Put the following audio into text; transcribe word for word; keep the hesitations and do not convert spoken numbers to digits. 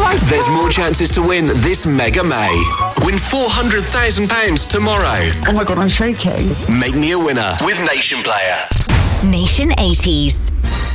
There's more chances to win this Mega May. Win four hundred thousand pounds tomorrow. Oh my God, I'm shaking. Make me a winner with Nation Player. Nation eighties.